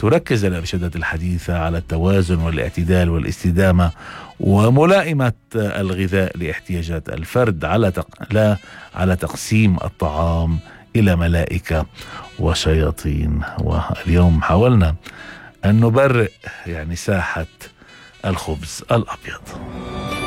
تركز الإرشادات الحديثة على التوازن والاعتدال والاستدامة وملائمة الغذاء لاحتياجات الفرد، لا على تقسيم الطعام إلى ملائكة وشياطين. واليوم حاولنا أن نبرئ يعني ساحة الخبز الأبيض.